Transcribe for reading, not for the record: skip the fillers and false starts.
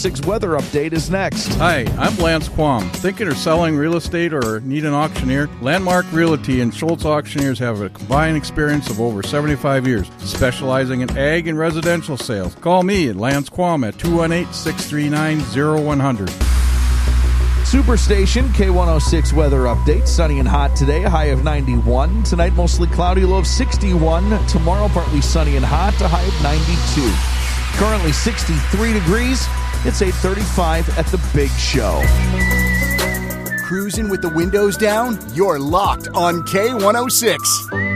K106 weather update is next. Hi, I'm Lance Quam. Thinking of selling real estate or need an auctioneer? Landmark Realty and Schultz Auctioneers have a combined experience of over 75 years, specializing in ag and residential sales. Call me at Lance Quam at 218-639-0100. Superstation K106 weather update. Sunny and hot today, a high of 91. Tonight, mostly cloudy, low of 61. Tomorrow, partly sunny and hot, a high of 92. Currently 63 degrees. It's 8:35 at the Big Show. Cruising with the windows down? You're locked on K106.